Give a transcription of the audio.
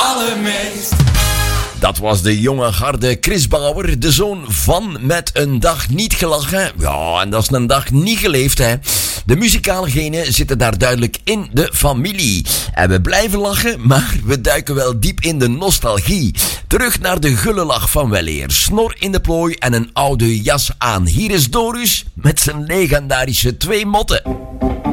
allermeest. Dat was de jonge garde Chris Bauer, de zoon van Met een dag niet gelachen. Ja, en dat is een dag niet geleefd, hè. De muzikale genen zitten daar duidelijk in de familie. En we blijven lachen, maar we duiken wel diep in de nostalgie. Terug naar de gulle lach van weleer. Snor in de plooi en een oude jas aan. Hier is Dorus met zijn legendarische 2 motten.